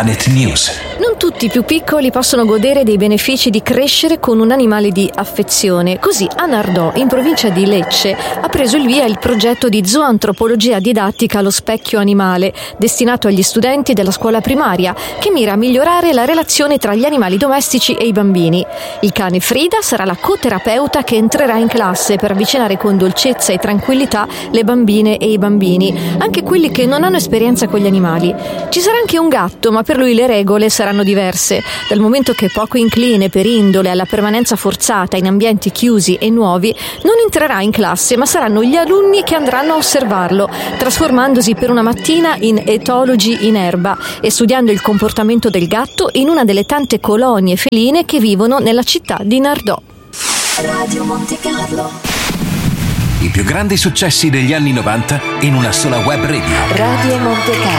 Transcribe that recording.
Planet News. Non tutti i più piccoli possono godere dei benefici di crescere con un animale di affezione. Così a Nardò, in provincia di Lecce, ha preso il via il progetto di zooantropologia didattica allo specchio animale, destinato agli studenti della scuola primaria, che mira a migliorare la relazione tra gli animali domestici e i bambini. Il cane Frida sarà la coterapeuta che entrerà in classe per avvicinare con dolcezza e tranquillità le bambine e i bambini, anche quelli che non hanno esperienza con gli animali. Ci sarà anche un gatto, ma per lui le regole saranno diverse, dal momento che poco incline per indole alla permanenza forzata in ambienti chiusi e nuovi, non entrerà in classe, ma saranno gli alunni che andranno a osservarlo, trasformandosi per una mattina in etologi in erba e studiando il comportamento del gatto in una delle tante colonie feline che vivono nella città di Nardò. Radio Monte Carlo. I più grandi successi degli anni 90 in una sola web radio. Radio Monte Carlo.